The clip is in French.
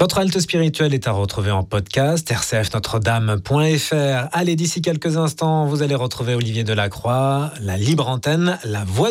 Votre halte spirituelle est à retrouver en podcast, rcfnotredame.fr. Allez, d'ici quelques instants, vous allez retrouver Olivier Delacroix, la libre antenne, la voix